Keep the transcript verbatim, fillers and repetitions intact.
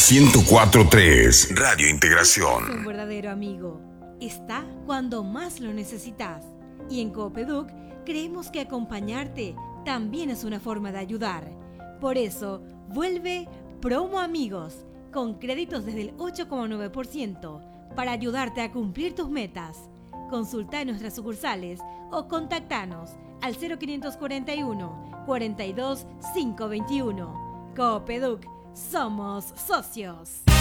ciento cuatro punto tres, Radio Integración. Un verdadero amigo está cuando más lo necesitas. Y en Coopeduc creemos que acompañarte también es una forma de ayudar. Por eso, vuelve Promo Amigos, con créditos desde el ocho coma nueve por ciento para ayudarte a cumplir tus metas. Consulta en nuestras sucursales o contactanos al cero quinientos cuarenta y uno, cuarenta y dos, quinientos veintiuno. Coopeduc, somos socios.